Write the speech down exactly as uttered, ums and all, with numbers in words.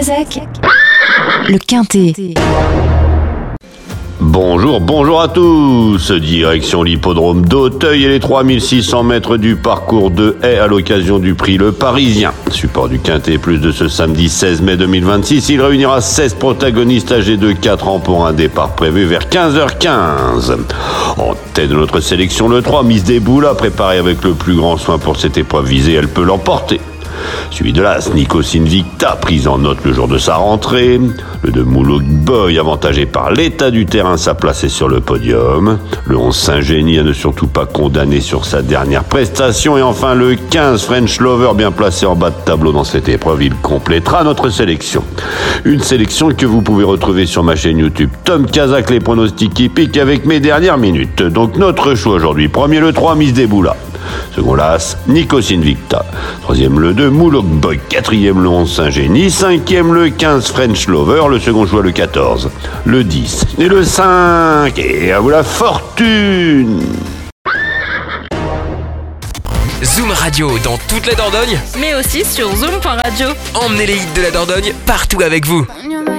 Cazac, le Quintet. Bonjour, bonjour à tous. Direction l'hippodrome d'Auteuil et les trois mille six cents mètres du parcours de Haye à l'occasion du prix Le Parisien. Support du Quintet Plus de ce samedi seize mai deux mille vingt-six, il réunira seize protagonistes âgés de quatre ans pour un départ prévu vers quinze heures quinze. En tête de notre sélection, le trois, Miss Deboula, préparée avec le plus grand soin pour cette épreuve visée, elle peut l'emporter. Suivi de l'As, Nikos Invicta, prise en note le jour de sa rentrée. Le deux, Moulog Boy, avantagé par l'état du terrain, sa place est sur le podium. Le onze, Saint-Génie, à ne surtout pas condamner sur sa dernière prestation. Et enfin le quinze, French Lover, bien placé en bas de tableau dans cette épreuve, il complétera notre sélection. Une sélection que vous pouvez retrouver sur ma chaîne YouTube Tom Cazac, les pronostics hippiques avec mes dernières minutes. Donc notre choix aujourd'hui, premier le trois, Miss Deboula. Second l'As, Nikos Invicta. Troisième le deux, Moulog Boy. Quatrième le onze, Saint-Génie. Cinquième le quinze, French Lover. Le second choix le quatorze. Le dix et le cinq. Et à vous la fortune! Zoom Radio dans toute la Dordogne, mais aussi sur zoom point radio. Emmenez les hits de la Dordogne partout avec vous.